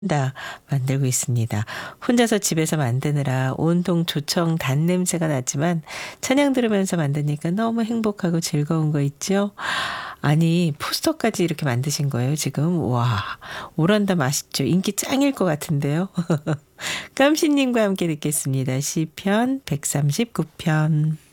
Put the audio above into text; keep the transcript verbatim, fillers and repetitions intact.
다 만들고 있습니다. 혼자서 집에서 만드느라 온통 조청 단 냄새가 나지만 찬양 들으면서 만드니까 너무 행복하고 즐거운 거 있죠? 아니 포스터까지 이렇게 만드신 거예요 지금? 와 오란다 맛있죠. 인기 짱일 것 같은데요. 깜시님과 함께 듣겠습니다. 시편 백삼십구 편.